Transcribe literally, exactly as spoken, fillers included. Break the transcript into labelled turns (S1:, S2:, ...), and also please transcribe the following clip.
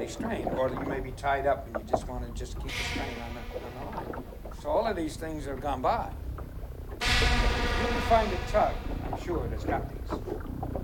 S1: already strained, or you may be tied up and you just want to just keep the strain on the, on the line. So all of these things have gone by. You can find a tug, I'm sure, that's got these.